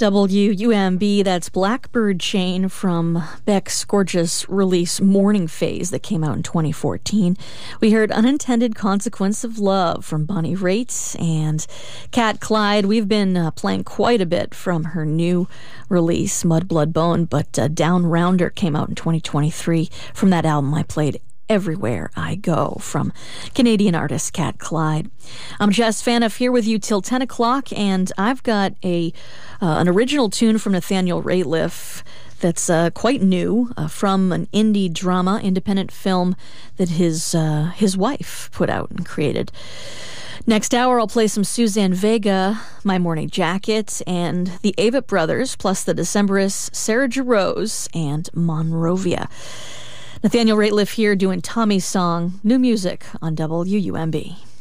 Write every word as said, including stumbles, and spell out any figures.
W U M B, that's Blackbird Chain from Beck's gorgeous release Morning Phase that came out in twenty fourteen. We heard Unintended Consequence of Love from Bonnie Raitt and Cat Clyde. We've been uh, playing quite a bit from her new release, Mud, Blood, Bone, but uh, Down Rounder came out in twenty twenty-three. From that album, I played Everywhere I Go from Canadian artist Cat Clyde. I'm Jess Fanoff here with you till ten o'clock, and I've got a uh, an original tune from Nathaniel Rateliff that's uh, quite new uh, from an indie drama, independent film that his uh, his wife put out and created. Next hour, I'll play some Suzanne Vega, My Morning Jacket, and the Avett Brothers, plus the Decemberists Sarah Jarosz and Monrovia. Nathaniel Rateliff here doing Tommy's Song, new music on W U M B.